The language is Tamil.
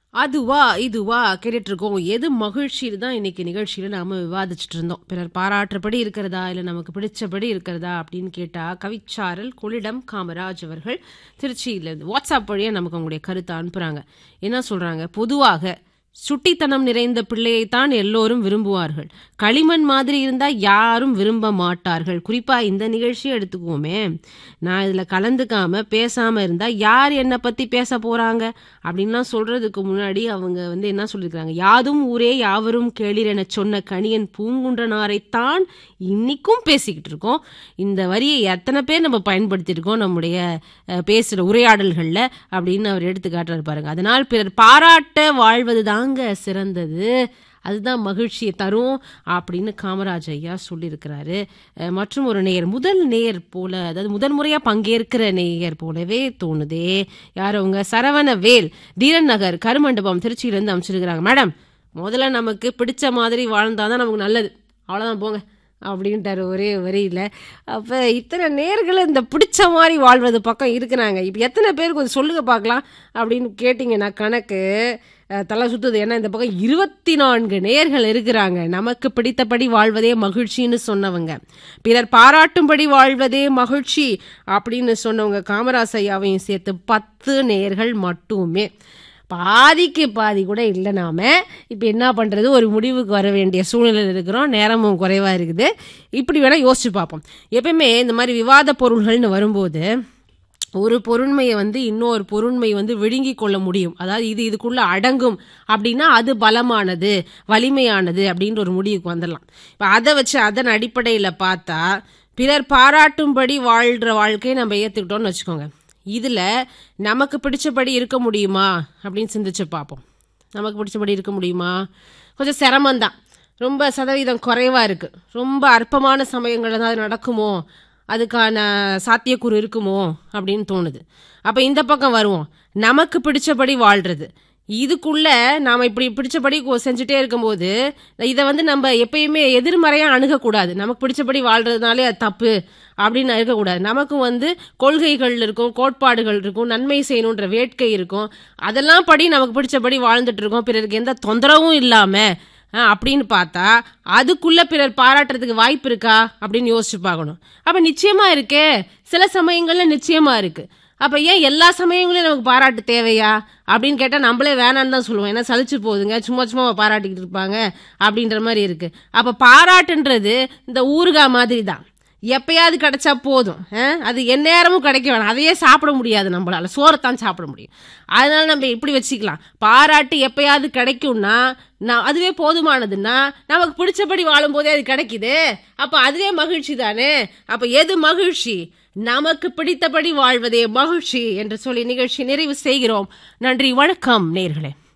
அதுவா இதுவா கேட்டுட்டு இருக்கோம். எது மகிழ்ச்சின்னு தான் இன்னைக்கு நிகழ்ச்சியில நாம விவாதிச்சுட்டு இருந்தோம். பிறர் பாராட்டுறபடி இருக்கிறதா, இல்ல நமக்கு பிடிச்சபடி இருக்கிறதா அப்படின்னு கேட்டா, கவிச்சாரல் கொள்ளிடம் காமராஜ் அவர்கள் திருச்சியிலிருந்து வாட்ஸ்அப் வழியா நமக்கு உங்களுடைய கருத்தை அனுப்புறாங்க. என்ன சொல்றாங்க? பொதுவாக சுட்டித்தனம் நிறைந்த பிள்ளையைத்தான் எல்லோரும் விரும்புவார்கள். களிமண் மாதிரி இருந்தா யாரும் விரும்ப மாட்டார்கள். குறிப்பா இந்த நிகழ்ச்சியை எடுத்துக்குவோமே, நான் இதுல கலந்துக்காம பேசாம இருந்தா யார் என்னை பத்தி பேச போறாங்க அப்படின்லாம் சொல்றதுக்கு முன்னாடி அவங்க என்ன சொல்லியிருக்காங்க, யாதும் ஊரே யாவரும் கேளீர் என சொன்ன கணியன் பூங்குன்றனாரைத்தான் இன்னைக்கும் பேசிக்கிட்டு இருக்கோம். இந்த வரியை எத்தனை பேர் நம்ம பயன்படுத்தியிருக்கோம் நம்முடைய பேசுற உரையாடல்கள்ல அப்படின்னு அவர் எடுத்து காட்டுறாரு பாருங்க. அதனால் பிறர் பாராட்ட வாழ்வது தாங்க சிறந்தது, அதுதான் மகிழ்ச்சியை தரும் அப்படின்னு காமராஜ் ஐயா சொல்லியிருக்கிறாரு. மற்றும் ஒரு நேயர், முதல் நேயர் போல, அதாவது முதல் முறையா பங்கேற்கிற நேயர் போலவே தோணுதே. யார் அவங்க? சரவணவேல், தீரன் நகர் கருமண்டபம் திருச்சியிலேருந்து அமைச்சிருக்கிறாங்க. மேடம், முதல்ல நமக்கு பிடிச்ச மாதிரி வாழ்ந்தாதான் நமக்கு நல்லது, அவ்வளோதான் போங்க அப்படின்ட்டாரு ஒரே வரியில். அப்போ இத்தனை நேர்களை இந்த பிடிச்ச மாதிரி வாழ்வது பக்கம் இருக்கிறாங்க. இப்போ எத்தனை பேர் கொஞ்சம் சொல்லுங்க பார்க்கலாம் அப்படின்னு கேட்டிங்கன்னா கணக்கு தலை சுற்றுது. ஏன்னா இந்த பக்கம் 24 நேர்கள் இருக்கிறாங்க. நமக்கு பிடித்தபடி வாழ்வதே மகிழ்ச்சின்னு சொன்னவங்க, பிறர் பாராட்டும்படி வாழ்வதே மகிழ்ச்சி அப்படின்னு சொன்னவங்க காமராஜ் ஐயாவையும் சேர்த்து 10 நேர்கள் மட்டுமே. பாதிக்கு பாதி கூட இல்லை. நாம இப்போ என்ன பண்ணுறது, ஒரு முடிவுக்கு வர வேண்டிய சூழ்நிலையில் இருக்கிறோம், நேரமும் குறைவாக இருக்குது. இப்படி வேணால் யோசிச்சு பார்ப்போம். எப்பயுமே இந்த மாதிரி விவாத பொருள்கள்னு வரும்போது ஒரு பொருண்மையை இன்னொரு பொருண்மை விழுங்கி கொள்ள முடியும். அதாவது இதுக்குள்ள அடங்கும் அப்படின்னா அது பலமானது, வலிமையானது அப்படின்ற ஒரு முடிவுக்கு வந்துடலாம். இப்போ அதை வச்சு அதன் அடிப்படையில் பார்த்தா, பிறர் பாராட்டும்படி வாழ்கிற வாழ்க்கையை நம்ம ஏற்றுக்கிட்டோம்னு வச்சுக்கோங்க. இதில் நமக்கு பிடிச்சபடி இருக்க முடியுமா அப்படின்னு சிந்திச்சு பார்ப்போம். நமக்கு பிடிச்சபடி இருக்க முடியுமா? கொஞ்சம் சிரமந்தான், ரொம்ப சதவீதம் குறைவாக இருக்குது. ரொம்ப அற்பமான சமயங்கள் தான் அது நடக்குமோ, அதுக்கான சாத்தியக்கூறு இருக்குமோ அப்படின்னு தோணுது. அப்போ இந்த பக்கம் வருவோம், நமக்கு பிடிச்சபடி வாழ்கிறது. இதுக்குள்ள நாம் இப்படி பிடிச்சபடி செஞ்சுட்டே இருக்கும்போது இதை நம்ம எப்பயுமே எதிர்மறையாக அணுகக்கூடாது. நமக்கு பிடிச்சபடி வாழ்றதுனாலே அது தப்பு அப்படின்னு இருக்கக்கூடாது. நமக்கு கொள்கைகள் இருக்கும், கோட்பாடுகள் இருக்கும், நன்மை செய்யணுன்ற வேட்கை இருக்கும். அதெல்லாம் படி நமக்கு பிடிச்சபடி வாழ்ந்துட்டு இருக்கோம், பிறருக்கு எந்த தொந்தரவும் இல்லாமல் அப்படின்னு பார்த்தா அதுக்குள்ள பிறர் பாராட்டுறதுக்கு வாய்ப்பு இருக்கா அப்படின்னு யோசிச்சு பார்க்கணும். அப்ப நிச்சயமா இருக்கே, சில சமயங்கள்ல நிச்சயமா இருக்கு. அப்ப ஏன் எல்லா சமயங்களையும் நமக்கு பாராட்டு தேவையா அப்படின்னு கேட்டா நம்மளே வேணான்னு தான் சொல்லுவோம். ஏன்னா சலிச்சு போகுதுங்க, சும்மா சும்மா பாராட்டிக்கிட்டு இருப்பாங்க அப்படின்ற மாதிரி இருக்கு. அப்ப பாராட்டுன்றது இந்த ஊறுகாய் மாதிரி தான், எப்பயாவது கிடைச்சா போதும். அது எந்நேரமும் கிடைக்க வேணாம், அதையே சாப்பிட முடியாது, நம்மளால சோறத்தான் சாப்பிட முடியும். அதனால நம்ம இப்படி வச்சுக்கலாம், பாராட்டு எப்பயாவது கிடைக்கும்னா அதுவே போதுமானதுன்னா நமக்கு பிடிச்சபடி வாழும் போதே அது கிடைக்குது, அப்ப அதுவே மகிழ்ச்சி தானே. அப்ப எது மகிழ்ச்சி? நமக்கு பிடித்தபடி வாழ்வதே மகிழ்ச்சி என்று சொல்லி நிகழ்ச்சி நிறைவு செய்கிறோம். நன்றி, வணக்கம் நேயர்களே.